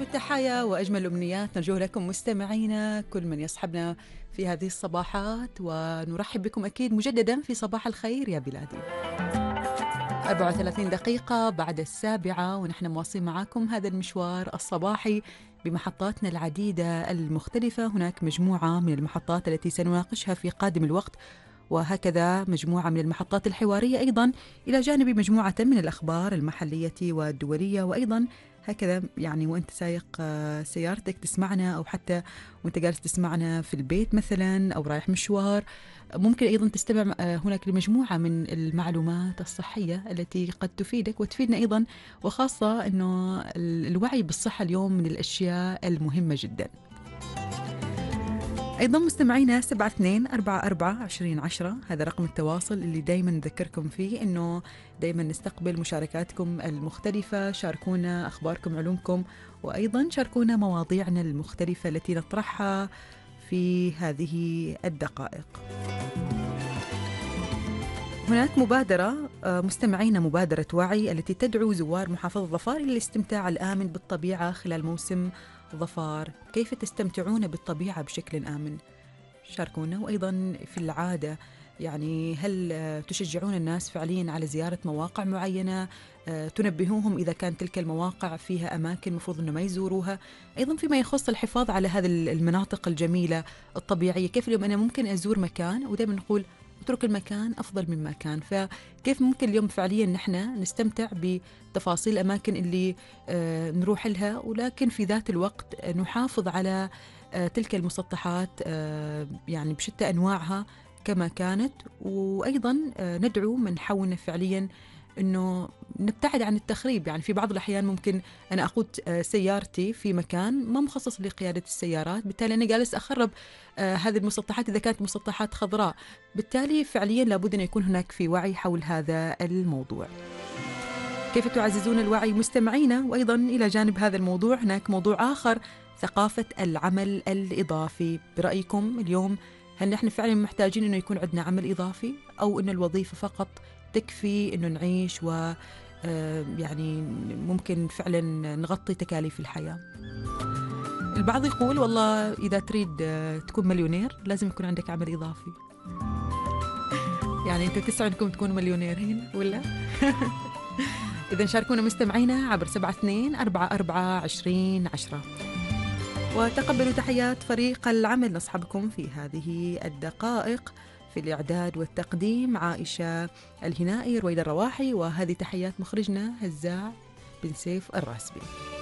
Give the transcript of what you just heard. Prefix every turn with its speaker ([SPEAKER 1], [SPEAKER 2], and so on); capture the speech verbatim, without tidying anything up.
[SPEAKER 1] التحايا وأجمل الأمنيات نرجو لكم مستمعينا كل من يصحبنا في هذه الصباحات، ونرحب بكم أكيد مجددا في صباح الخير يا بلادي. أربعة وثلاثين دقيقة بعد السابعة ونحن مواصلين معاكم هذا المشوار الصباحي بمحطاتنا العديدة المختلفة. هناك مجموعة من المحطات التي سنناقشها في قادم الوقت، وهكذا مجموعة من المحطات الحوارية أيضا، إلى جانب مجموعة من الأخبار المحلية والدولية. وأيضا هكذا يعني وأنت سايق سيارتك تسمعنا، أو حتى وأنت جالس تسمعنا في البيت مثلا أو رايح مشوار، ممكن أيضا تستمع هناك لمجموعة من المعلومات الصحية التي قد تفيدك وتفيدنا أيضا، وخاصة أنه الوعي بالصحة اليوم من الأشياء المهمة جدا. أيضا مستمعينا سبعة اثنين أربعة أربعة عشرين عشرة هذا رقم التواصل اللي دايما نذكركم فيه أنه دايما نستقبل مشاركاتكم المختلفة. شاركونا أخباركم علومكم، وأيضا شاركونا مواضيعنا المختلفة التي نطرحها في هذه الدقائق. هناك مبادرة مستمعينا، مبادرة وعي التي تدعو زوار محافظة ظفار إلى الاستمتاع الآمن بالطبيعة خلال موسم ظفار. كيف تستمتعون بالطبيعة بشكل آمن؟ شاركونا. وأيضا في العادة يعني هل تشجعون الناس فعليا على زيارة مواقع معينة؟ تنبهوهم إذا كان تلك المواقع فيها أماكن مفروض أنه ما يزوروها؟ أيضا فيما يخص الحفاظ على هذه المناطق الجميلة الطبيعية، كيف اليوم أنا ممكن أزور مكان ودائما نقول اترك المكان أفضل من مكان، فكيف ممكن اليوم فعليا نحن نستمتع بتفاصيل الأماكن اللي آه نروح لها، ولكن في ذات الوقت نحافظ على آه تلك المسطحات آه يعني بشتى أنواعها كما كانت، وأيضا آه ندعو من حولنا فعليا أنه نبتعد عن التخريب. يعني في بعض الأحيان ممكن أنا أقود سيارتي في مكان ما مخصص لقيادة السيارات، بالتالي أنا جالس أخرب آه هذه المسطحات إذا كانت مسطحات خضراء. بالتالي فعليا لابد أن يكون هناك في وعي حول هذا الموضوع. كيف تعززون الوعي مستمعينا؟ وأيضا إلى جانب هذا الموضوع هناك موضوع آخر، ثقافة العمل الإضافي. برأيكم اليوم هل نحن فعلا محتاجين أنه يكون عندنا عمل إضافي، أو أن الوظيفة فقط تكفي أنه نعيش و يعني ممكن فعلا نغطي تكاليف الحياة؟ البعض يقول والله إذا تريد تكون مليونير لازم يكون عندك عمل إضافي. يعني أنتوا تسعوا أنكم تكونوا مليونيرين ولا؟ إذا شاركونا مستمعينا عبر سبعة اثنين أربعة أربعة عشرين عشرة، وتقبلوا تحيات فريق العمل. نصحبكم في هذه الدقائق في الإعداد والتقديم عائشة الهنائي، رويدة الرواحي، وهذه تحيات مخرجنا هزاع بن سيف الراسبي.